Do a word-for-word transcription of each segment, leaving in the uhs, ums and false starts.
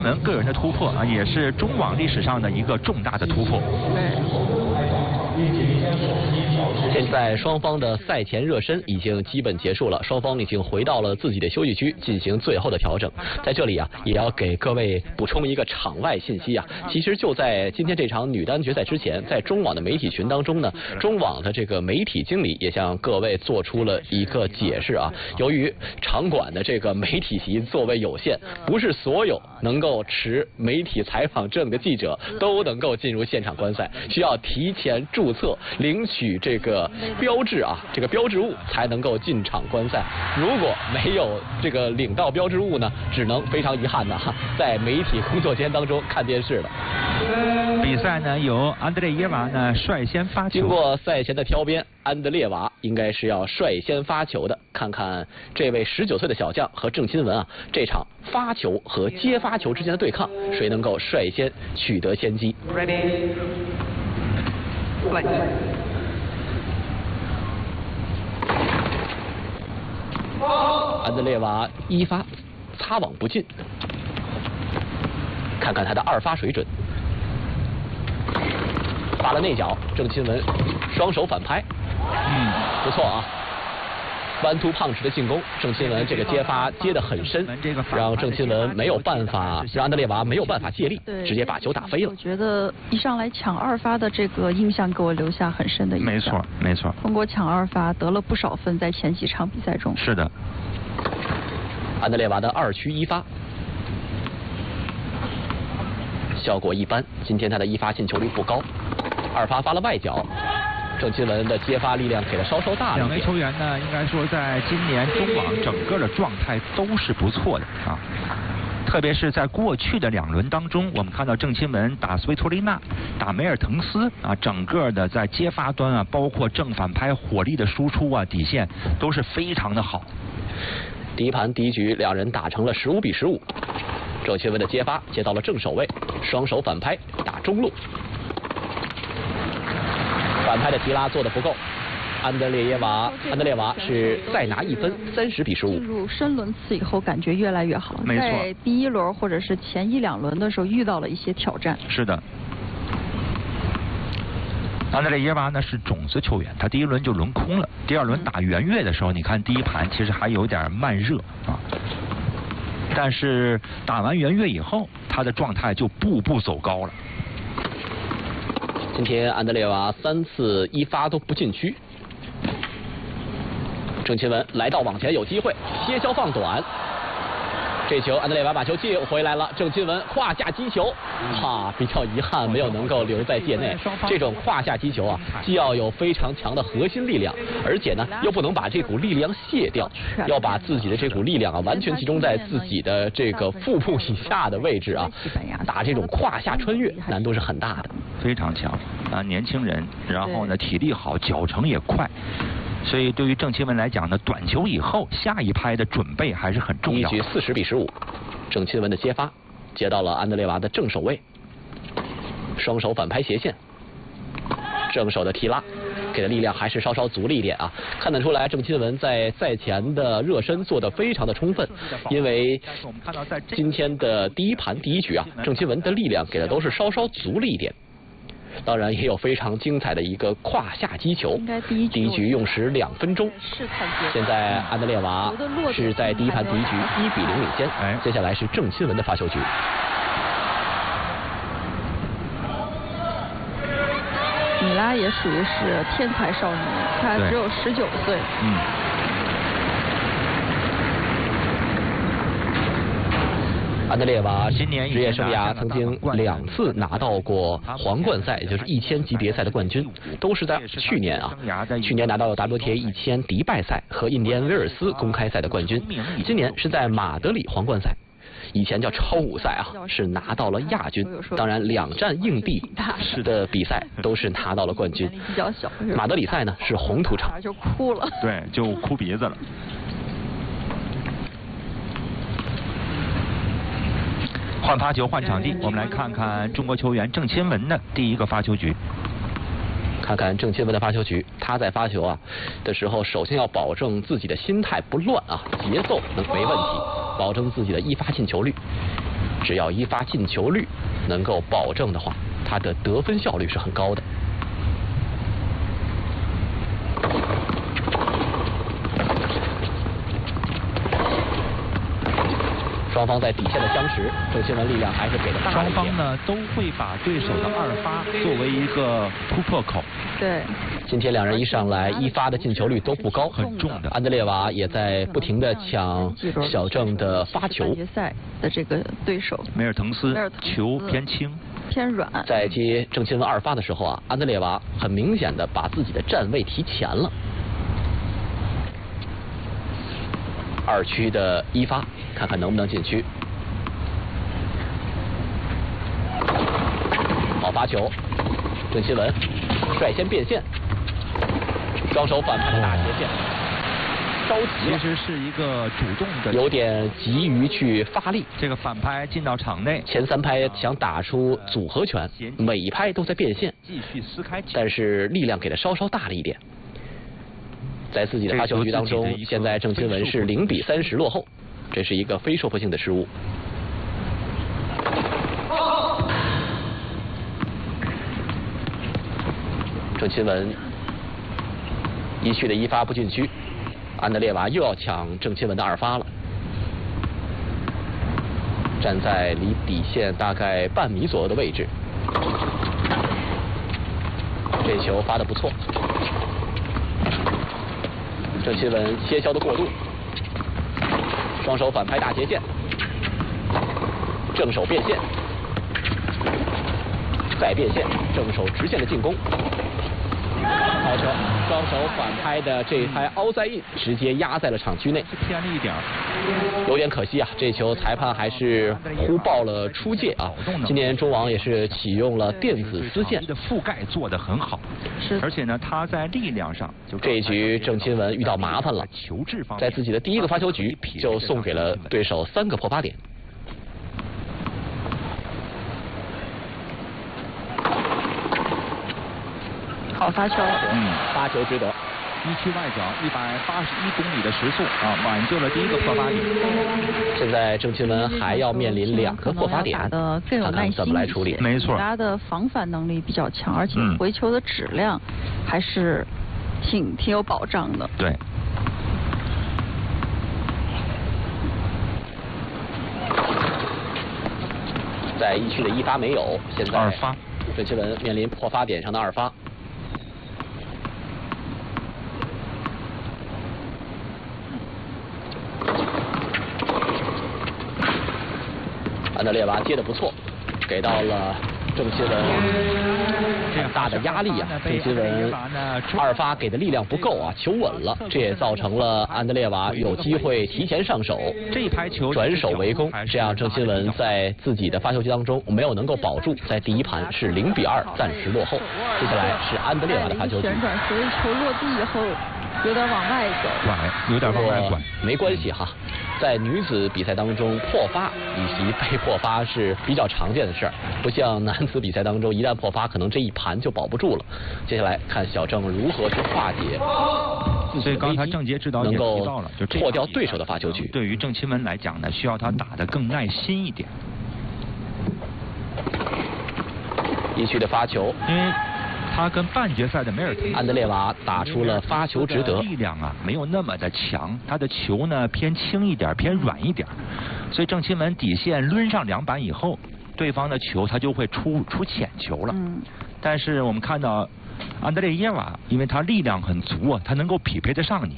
们个人的突破啊，也是中网历史上的一个重大的突破。 现在双方的赛前热身已经基本结束了，双方已经回到了自己的休息区进行最后的调整。在这里啊，也要给各位补充一个场外信息啊，其实就在今天这场女单决赛之前，在中网的媒体群当中呢，中网的这个媒体经理也向各位做出了一个解释啊，由于场馆的这个媒体席座位有限，不是所有能够持媒体采访证的记者都能够进入现场观赛，需要提前注册领取这个标志啊，这个标志物才能够进场观赛。如果没有这个领到标志物呢，只能非常遗憾的在媒体工作间当中看电视了。 比赛呢由安德烈耶娃呢率先发球。 经过赛前的挑编，安德烈娃应该是要率先发球的。看看这位十九岁的小将和郑钦文啊，这场发球和接发球之间的对抗，谁能够率先取得先机 ？Ready， 安德烈娃一发擦网不进，看看他的二发水准。发了内角，郑钦文双手反拍，嗯，不错啊。弯突胖池的进攻，郑钦文这个接发接得很深，让郑钦文没有办法，让安德烈娃没有办法借力，直接把球打飞了。 我觉得一上来抢二发的这个印象给我留下很深的印象。 没错，没错。 通过抢二发得了不少分，在前几场比赛中。 是的。 安德烈娃的二区一发效果一般，今天他的一发进球率不高，二发发了外角。郑钦文的接发力量给的稍稍大了。 两位球员呢，应该说在今年中网整个的状态都是不错的啊。特别是在过去的两轮当中，我们看到郑钦文打斯维托利娜、打梅尔滕斯啊，整个的在接发端啊，包括正反拍火力的输出啊，底线都是非常的好。 第一盘第一局，两人打成了十五比十五。郑钦文的接发接到了正手位，双手反拍打中路。反拍的提拉做的不够，安德烈耶娃，安德烈娃是再拿一分，三十比十五。 进入深轮次以后，感觉越来越好。 没错， 在第一轮或者是前一两轮的时候遇到了一些挑战。 是的。安德烈耶娃呢是种子球员，他第一轮就轮空了。第二轮打圆月的时候，你看第一盘其实还有点慢热啊，但是打完圆月以后，他的状态就步步走高了。 今天安德烈娃三次一发都不进区，郑钦文来到网前有机会，歇球放短，这球安德烈娃把球接回来了，郑钦文胯下击球，哈，比较遗憾没有能够留在界内。这种胯下击球啊，既要有非常强的核心力量，而且呢又不能把这股力量卸掉，要把自己的这股力量啊完全集中在自己的这个腹部以下的位置啊，打这种胯下穿越难度是很大的。 非常强啊，年轻人，然后呢体力好，脚程也快，所以对于郑钦文来讲呢，短球以后下一拍的准备还是很重要的。 一局四十比十五，郑钦文的接发接到了安德烈娃的正手位，双手反拍斜线，正手的提拉给的力量还是稍稍足了一点啊，看得出来郑钦文在赛前的热身做得非常的充分，因为今天的第一盘第一局啊，郑钦文的力量给的都是稍稍足了一点。当然也有非常精彩的一个胯下击球，第一局用时两分钟。现在安德烈娃是在第一盘第一局一比零领先，接下来是郑钦文的发球局。 米拉也属于是天才少女，她只有十九岁。嗯。 安德烈娃今年职业生涯曾经两次拿到过皇冠赛，也就是一千级别赛的冠军，都是在去年啊。去年拿到了 W T A 一千迪拜赛和印第安威尔斯公开赛的冠军，今年是在马德里皇冠赛，以前叫超五赛啊，是拿到了亚军。当然，两站硬地的比赛都是拿到了冠军。马德里赛呢是红土场， 就哭了。 对，就哭鼻子了。换发球换场地，我们来看看中国球员郑钦文的第一个发球局。 看看郑钦文的发球局，他在发球啊的时候，首先要保证自己的心态不乱啊，节奏能没问题，保证自己的一发进球率。 只要一发进球率能够保证的话，他的得分效率是很高的。双方在底线的相持，郑钦文力量还是给的大一点。 双方呢都会把对手的二发作为一个突破口。 对。 今天两人一上来，一发的进球率都不高， 很重的。 安德烈娃也在不停的抢小郑的发球。 半决赛的这个对手梅尔滕斯球偏轻。 偏软。 在接郑钦文二发的时候啊，安德烈娃很明显的把自己的站位提前了。二区的一发，看看能不能进区。好发球，郑钦文率先变线，双手反拍的大斜线，着急了。 其实是一个主动的， 有点急于去发力。 这个反拍进到场内， 前三拍想打出组合拳，每一拍都在变线， 继续撕开， 但是力量给的稍稍大了一点。在自己的发球局当中，现在郑钦文是零比三十落后，这是一个非说服性的失误。郑钦文一区的一发不进区，安德烈娃又要抢郑钦文的二发了。站在离底线大概半米左右的位置，这球发得不错。郑钦文切削的过渡，双手反拍大斜线，正手变线，再变线，正手直线的进攻，好球！双手反拍的这一拍凹在印，直接压在了场区内， 偏了一点， 有点可惜啊！这球裁判还是呼报了出界啊！今年中网也是启用了电子丝线的覆盖做得很好， 是， 而且呢，他在力量上就这一局郑钦文遇到麻烦了， 球质方面在自己的第一个发球局就送给了对手三个破发点。 好发球， 嗯，发球值得。 一区外角一百八十一公里的时速啊，挽救了第一个破发点。 现在郑钦文还要面临两个破发点，看看怎么来处理。 没错， 他的防反能力比较强，而且回球的质量还是挺挺有保障的。 对。 在一区的一发没有，现在二发， 郑钦文面临破发点上的二发。安德烈娃接的不错，给到了郑钦文这样大的压力啊！郑钦文二发给的力量不够啊，球稳了，这也造成了安德烈娃有机会提前上手， 这一拍球转手为攻，这样郑钦文在自己的发球局当中没有能够保住，在第一盘是零比二暂时落后。接下来是安德烈娃的发球局， 旋转，所以球落地以后有点往外走， 拐，有点往外拐， 没关系哈。在女子比赛当中，破发以及被破发是比较常见的事儿，不像男子比赛当中，一旦破发，可能这一盘就保不住了。接下来看小郑如何去化解自己的危机， 郑杰指导也提到了， 就破掉对手的发球局。 对于郑钦文来讲呢，需要他打得更耐心一点。 一区的发球， 因为他跟半决赛的梅尔滕斯安德烈娃打出了发球值得， 力量啊没有那么的强，他的球呢偏轻一点，偏软一点，所以郑钦文底线抡上两板以后，对方的球他就会出出浅球了。 嗯， 但是我们看到安德烈耶娃，因为他力量很足啊，他能够匹配得上你，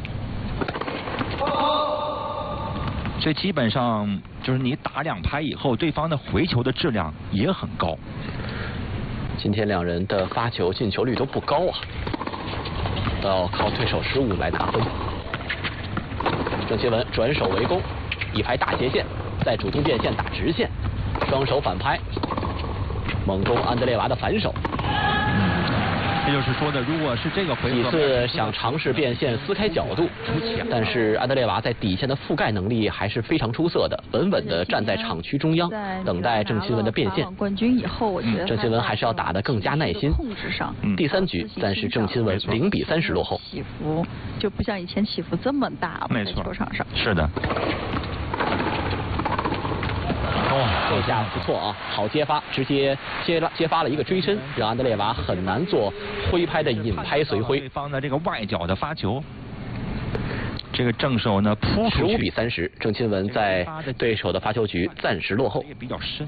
所以基本上就是你打两拍以后，对方的回球的质量也很高。 今天两人的发球进球率都不高啊，都要靠对手失误来拿分。郑钦文转手为攻，一拍大斜线，再主动变线打直线，双手反拍，猛攻安德烈娃的反手。 这就是说的，如果是这个回合， 几次想尝试变线撕开角度，但是安德烈娃在底线的覆盖能力还是非常出色的，稳稳的站在场区中央，等待郑钦文的变线。 冠军以后，我觉得郑钦文还是要打得更加耐心。 控制上， 第三局，但是郑钦文零比三十落后。 起伏就不像以前起伏这么大， 没错， 在球场上是的。 哇， 这下不错啊，好接发，直接接了接发了一个追身，让安德烈娃很难做挥拍的引拍随挥。 对方的这个外角的发球，这个正手呢扑出去。 十五比三十，郑钦文在对手的发球局暂时落后。 也比较深。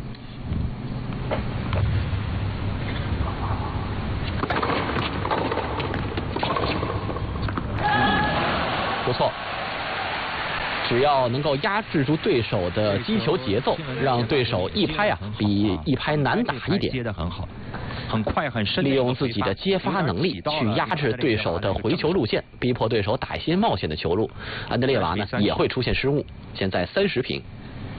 不错，只要能够压制住对手的击球节奏，让对手一拍啊比一拍难打一点。 接得很好，很快很深。 利用自己的接发能力去压制对手的回球路线，逼迫对手打一些冒险的球路。安德烈娃呢也会出现失误。现在三十平。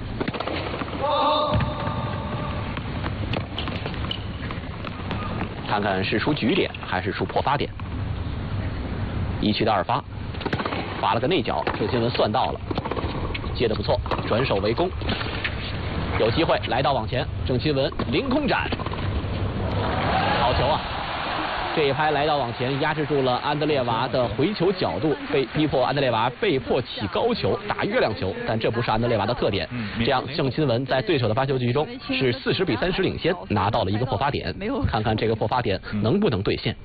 看看是出局点还是出破发点。一区的二发。发了个内角，郑钦文算到了，接得不错，转手为攻，有机会来到网前，郑钦文凌空斩，好球啊！这一拍来到网前，压制住了安德烈娃的回球角度，被逼迫安德烈娃被迫起高球打月亮球，但这不是安德烈娃的特点。这样，郑钦文在对手的发球局中是四十比三十领先，拿到了一个破发点，看看这个破发点能不能兑现。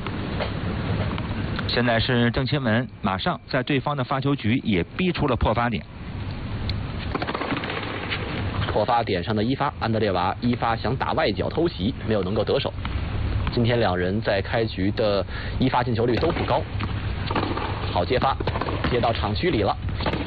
现在是郑钦文马上在对方的发球局也逼出了破发点。 破发点上的一发，安德烈娃一发想打外角偷袭，没有能够得手。今天两人在开局的一发进球率都不高。好接发，接到场区里了，